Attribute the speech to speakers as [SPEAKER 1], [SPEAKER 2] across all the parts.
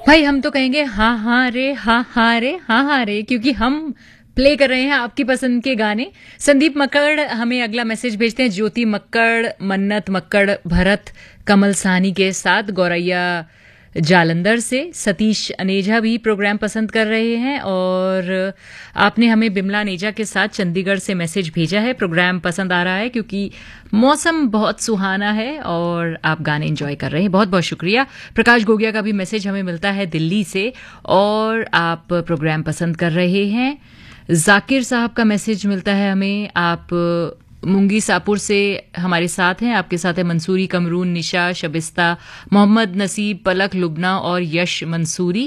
[SPEAKER 1] भाई हम तो कहेंगे हाँ हाँ रे, हाँ हाँ रे, हाँ हाँ रे, क्योंकि हम प्ले कर रहे हैं आपकी पसंद के गाने। संदीप मक्कड़ हमें अगला मैसेज भेजते हैं, ज्योति मक्कड़, मन्नत मक्कड़, भरत कमल साहनी के साथ गौरैया जालंधर से। सतीश अनेजा भी प्रोग्राम पसंद कर रहे हैं, और आपने हमें बिमला अनेजा के साथ चंडीगढ़ से मैसेज भेजा है। प्रोग्राम पसंद आ रहा है क्योंकि मौसम बहुत सुहाना है और आप गाने एंजॉय कर रहे हैं। बहुत बहुत शुक्रिया। प्रकाश गोगिया का भी मैसेज हमें मिलता है दिल्ली से, और आप प्रोग्राम पसंद कर रहे हैं। जाकिर साहब का मैसेज मिलता है हमें, आप मुंगी सापुर से हमारे साथ हैं। आपके साथ है मंसूरी कमरून, निशा, शबिस्ता, मोहम्मद नसीब, पलक लुबना और यश मंसूरी।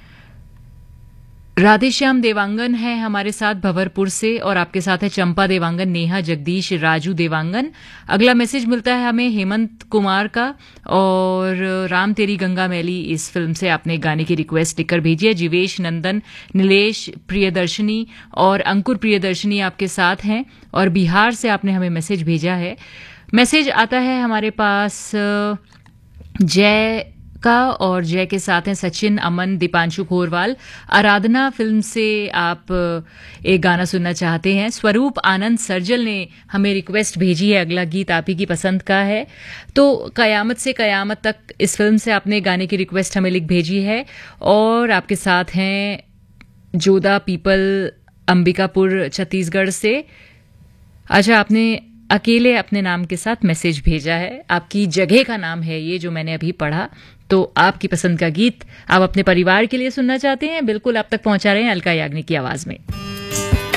[SPEAKER 1] राधेश्याम देवांगन है हमारे साथ भवरपुर से, और आपके साथ है चंपा देवांगन, नेहा जगदीश, राजू देवांगन। अगला मैसेज मिलता है हमें हेमंत कुमार का, और राम तेरी गंगा मैली इस फिल्म से आपने गाने की रिक्वेस्ट लिखकर भेजी है। जीवेश नंदन, नीलेश प्रियदर्शनी और अंकुर प्रियदर्शनी आपके साथ हैं, और बिहार से आपने हमें मैसेज भेजा है। मैसेज आता है हमारे पास जय का, और जय के साथ हैं सचिन, अमन, दीपांशु खोरवाल। आराधना फिल्म से आप एक गाना सुनना चाहते हैं। स्वरूप आनंद सर्जल ने हमें रिक्वेस्ट भेजी है, अगला गीत आप ही की पसंद का है। तो कयामत से कयामत तक इस फिल्म से आपने गाने की रिक्वेस्ट हमें लिख भेजी है, और आपके साथ हैं जोधा पीपल, अंबिकापुर छत्तीसगढ़ से। अच्छा, आपने अकेले अपने नाम के साथ मैसेज भेजा है, आपकी जगह का नाम है ये जो मैंने अभी पढ़ा। तो आपकी पसंद का गीत आप अपने परिवार के लिए सुनना चाहते हैं, बिल्कुल आप तक पहुंचा रहे हैं अलका याग्निक की आवाज में।